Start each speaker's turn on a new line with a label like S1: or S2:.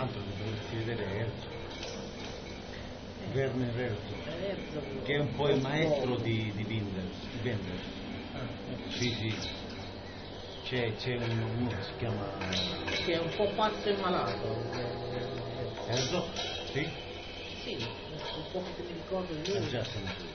S1: altro che dovresti vedere è Herzog. Werner Herzog, che è un po' il maestro di Wenders. Sì, sì. C'è uno che si chiama...
S2: che è un po' pazzo e malato.
S1: Herzog? Sì?
S2: Sì, un po' che mi ricordo di lui.
S1: Già siamo qui.